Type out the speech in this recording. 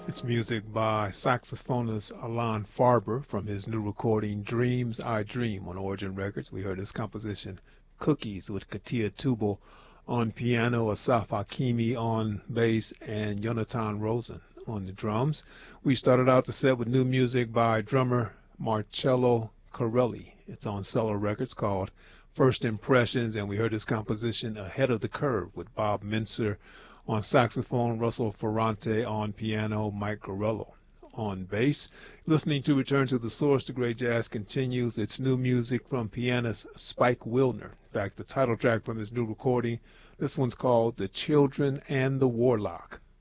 It's music by saxophonist Alan Farber from his new recording Dreams I Dream on Origin Records. We heard his composition Cookies with Katia Tubal on piano, Asaf Hakimi on bass, and Jonathan Rosen on the drums. We started out the set with new music by drummer Marcello Corelli. It's on Cellar Records called First Impressions, and we heard his composition Ahead of the Curve with Bob Mincer on saxophone, Russell Ferrante on piano, Mike Gorello on bass. Listening to Return to the Source, the great jazz continues. It's new music from pianist Spike Wilner. In fact, the title track from his new recording, this one's called The Children and the Warlock.